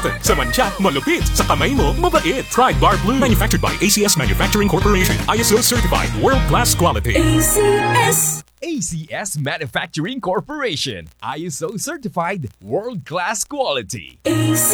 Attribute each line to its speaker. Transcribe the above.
Speaker 1: Sa mancha, malupit. Sa kamay mo, mabait. Try Bar Blue. Manufactured by ACS Manufacturing Corporation. ISO certified. World-class quality.
Speaker 2: ACS Manufacturing Corporation. ISO certified. World-class quality.